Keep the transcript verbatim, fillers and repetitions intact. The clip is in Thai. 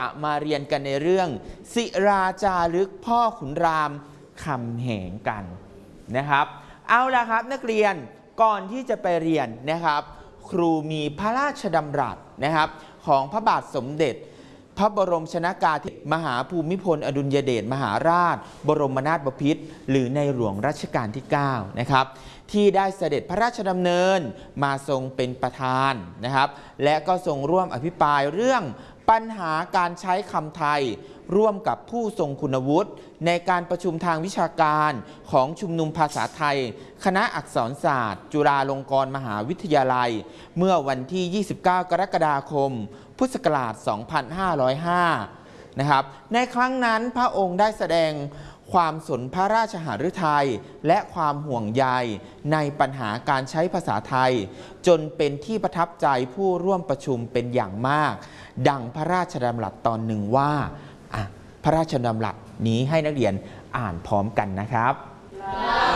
มาเรียนกันในเรื่องศิราจารึกพ่อขุนรามคำแหงกันนะครับเอาล่ะครับนักเรียนก่อนที่จะไปเรียนนะครับครูมีพระราชดำรัสนะครับของพระบาทสมเด็จพระบรมชนากาธิมหาภูมิพลอดุลยเดชมหาราชบรมนาถบพิตรหรือในหลวงรัชกาลที่เก้านะครับที่ได้เสด็จพระราชดำเนินมาทรงเป็นประธานนะครับและก็ทรงร่วมอภิปรายเรื่องปัญหาการใช้คำไทยร่วมกับผู้ทรงคุณวุฒิในการประชุมทางวิชาการของชุมนุมภาษาไทยคณะอักษรศาสตร์จุฬาลงกรณ์มหาวิทยาลัยเมื่อวันที่ยี่สิบเก้ากรกฎาคมพุทธศักราชสองพันห้าร้อยห้านะครับในครั้งนั้นพระองค์ได้แสดงความสนพระราชหฤทัยและความห่วงใยในปัญหาการใช้ภาษาไทยจนเป็นที่ประทับใจผู้ร่วมประชุมเป็นอย่างมากดังพระราชดำรัสตอนหนึ่งว่าพระราชดำรัสนี้ให้นักเรียนอ่านพร้อมกันนะครับ